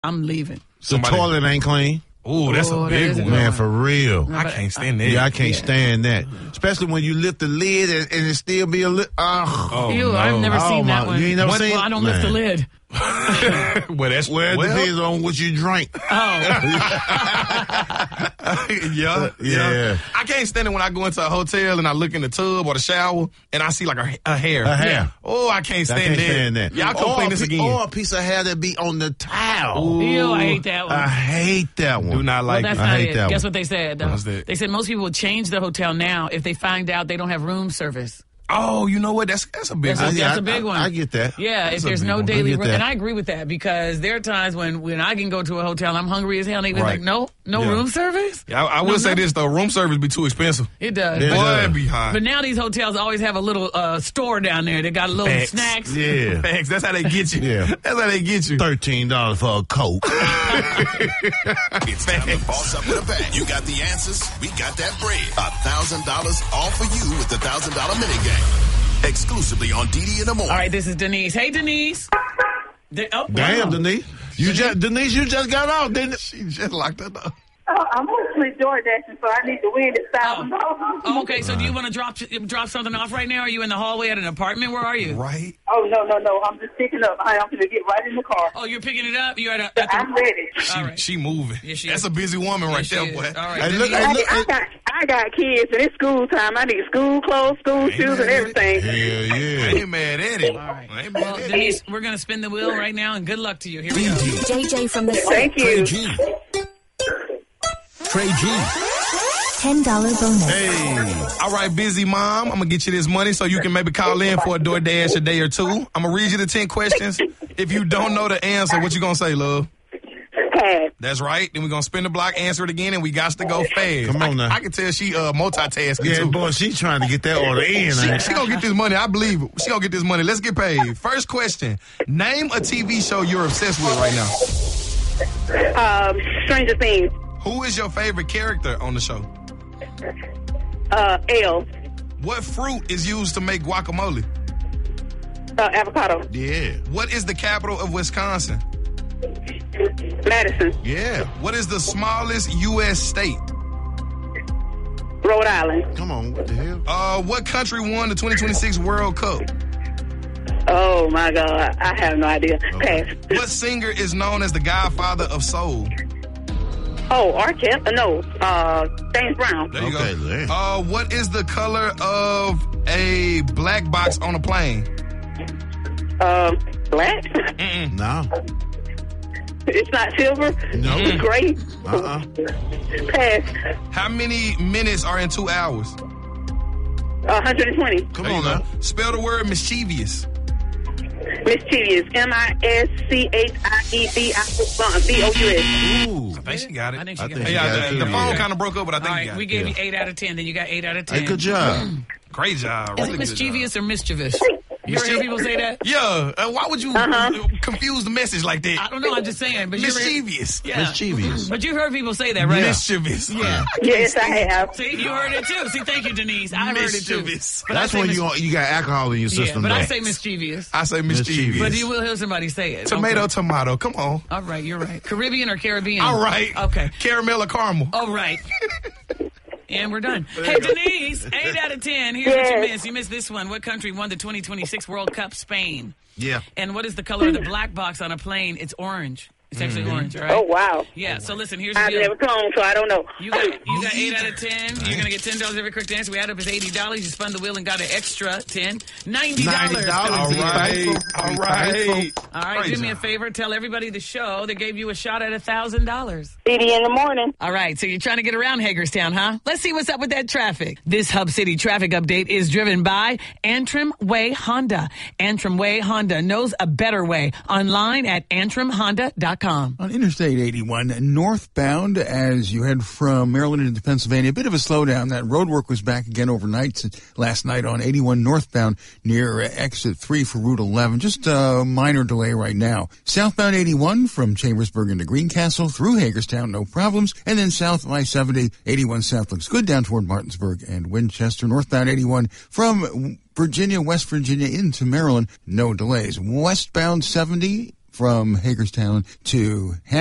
I'm leaving. The toilet ain't clean. Ooh, that's a big one. Man, for real. I can't stand that. Yeah, I can't stand that. Especially when you lift the lid and it still be a lid. No. I've never seen that one. You ain't never seen it? Well, I don't lift the lid. Well, it depends on what you drink. Yeah. I can't stand it when I go into a hotel and I look in the tub or the shower and I see like a hair. A hair. Yeah. Oh, I can't stand that. Y'all come clean this again. Or a piece of hair that be on the towel. Ew, I hate that one. I hate that one. Do not like that's it. not I hate it. that Guess one. what they said, though? What's that? They said most people will change the hotel now if they find out they don't have room service. Oh, you know what? That's a big one. That's a big one. I get that. Yeah, That's if a there's big no one. daily I get room. that. And I agree with that because there are times when I can go to a hotel, I'm hungry as hell, and they be like, no room service? Yeah, I will say this, though. Room service be too expensive. It does. It Boy, does. it be high. But now these hotels always have a little store down there. They got little Facts. snacks. Yeah. Thanks. That's how they get you. Yeah. That's how they get you. $13 for a Coke. It's time to boss up with a bang. You got the answers. We got that bread. $1,000 all for you with the $1,000 minigame. Exclusively on DD in the Morning. All right, this is Denise. Hey, Denise. Damn, wow. Denise. You just got out, didn't it? She just locked that up. I'm mostly DoorDashing, so I need to win this $1,000. Oh, okay, so do you want to drop something off right now? Are you in the hallway at an apartment? Where are you? Right. Oh, no. I'm just picking up. I'm going to get right in the car. Oh, you're picking it up? You're at I'm ready. All right. She moving. Yeah, she That's is. a busy woman right She there, is. boy. All right. Hey, look, Denise. I got kids, and it's school time. I need school clothes, school shoes, and everything. Hell I yeah. ain't mad at it. All right. I ain't mad Well, at it. Denise, we're going to spin the wheel right now, and good luck to you. Here we go. JJ from the Thank you. Trey G. $10 bonus. Hey. All right, busy mom. I'm going to get you this money so you can maybe call in for a DoorDash a day or two. I'm going to read you the 10 questions. If you don't know the answer, what you going to say, love? Pass. That's right. Then we're going to spin the block, answer it again, and we got to go fast. Come on now. I can tell she multitasking, Yeah, too. boy, she trying to get that order in. She going to get this money. I believe it. She going to get this money. Let's get paid. First question. Name a TV show you're obsessed with right now. Stranger Things. Who is your favorite character on the show? L. What fruit is used to make guacamole? Avocado. Yeah. What is the capital of Wisconsin? Madison. Yeah. What is the smallest U.S. state? Rhode Island. Come on. What the hell? What country won the 2026 World Cup? Oh, my God. I have no idea. Pass. What singer is known as the godfather of soul? Oh, Arquette? No. James Brown. There you Okay, go. then. What is the color of a black box on a plane? Black? No. It's not silver? No. It's gray? Pass. How many minutes are in 2 hours? 120. Come There on you go. now. Spell the word mischievous. Mischievous. MISCHIEVIOUS. Ooh. I think she got it. I think she I got think it. she got it, The too, phone yeah. kind of broke up, but I All think you right, got we it. gave you 8 out of 10. Then you got 8 out of 10. Hey, good job. Great job. Is Really it good mischievous job. or mischievous? You ever hear people say that? Yeah. Why would you confuse the message like that? I don't know. I'm just saying. But you ever- Mischievous. Yeah. Mischievous. But you heard people say that, right? Mischievous. Yeah. Yes, I have. See, you heard it too. See, thank you, Denise. I heard it too. Mischievous. But That's I say when you got alcohol in your Yeah, system. but I though. say mischievous. I say mischievous. But you will hear somebody say it. Tomato, Okay. tomato. Come on. All right, you're right. Caribbean or Caribbean? All right. Okay. Caramel or caramel? All right. And we're done. Hey, Denise, 8 out of 10. Here's what you Yes. missed. You missed this one. What country won the 2026 World Cup? Spain. Yeah. And what is the color of the black box on a plane? It's orange. It's actually orange, all right? Oh, wow. Yeah, so listen, here's the I've deal. never flown, so I don't know. You got 8 out of 10. You're going to get $10 every correct answer. We add up is $80. You spun the wheel and got an extra 10. $90. All right. All right. All right, Great do me a job. favor. Tell everybody the show that gave you a shot at $1,000. DD in the morning. All right, so you're trying to get around Hagerstown, huh? Let's see what's up with that traffic. This Hub City traffic update is driven by Antrim Way Honda. Antrim Way Honda knows a better way. Online at antrimhonda.com. On Interstate 81, northbound as you head from Maryland into Pennsylvania, a bit of a slowdown. That road work was back again overnight last night on 81 northbound near exit 3 for Route 11. Just a minor delay right now. Southbound 81 from Chambersburg into Greencastle through Hagerstown, no problems. And then south I-70, 81 south looks good down toward Martinsburg and Winchester. Northbound 81 from Virginia, West Virginia into Maryland, no delays. Westbound 70 from Hagerstown to